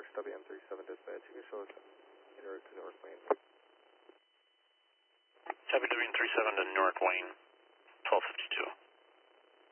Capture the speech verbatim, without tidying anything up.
Porsche W M thirty-seven dispatch. You can show us en route to North Wayne. Copy W M thirty-seven to North Wayne, twelve fifty-two.